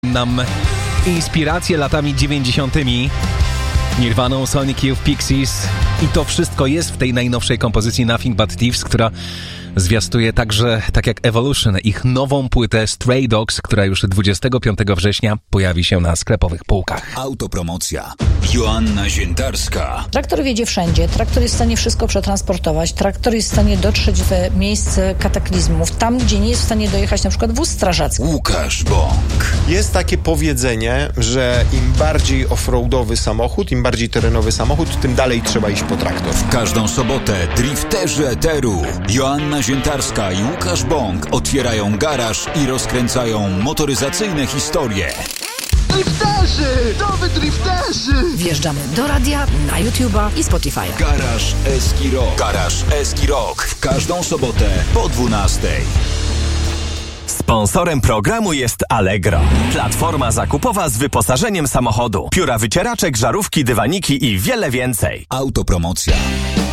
nam inspirację latami 90. Nirvaną, Sonic Youth, Pixies i to wszystko jest w tej najnowszej kompozycji Nothing But Thieves, która zwiastuje także, tak jak Evolution, ich nową płytę Stray Dogs, która już 25 września pojawi się na sklepowych półkach. Autopromocja. Joanna Ziętarska. Traktor wiedzie wszędzie, traktor jest w stanie wszystko przetransportować, traktor jest w stanie dotrzeć w miejsce kataklizmów, tam gdzie nie jest w stanie dojechać na przykład wóz strażacki. Łukasz Bąk. Jest takie powiedzenie, że im bardziej offroadowy samochód, im bardziej terenowy samochód, tym dalej trzeba iść po traktor. W każdą sobotę drifterzy eteru Joanna Ziętarska i Łukasz Bąk otwierają garaż i rozkręcają motoryzacyjne historie. Drifterzy! To wy drifterzy! Wjeżdżamy do radia, na YouTube'a i Spotify'a. Garaż Eski Rock. Garaż Eski Rock. W każdą sobotę po 12:00. Sponsorem programu jest Allegro. Platforma zakupowa z wyposażeniem samochodu. Pióra wycieraczek, żarówki, dywaniki i wiele więcej. Autopromocja.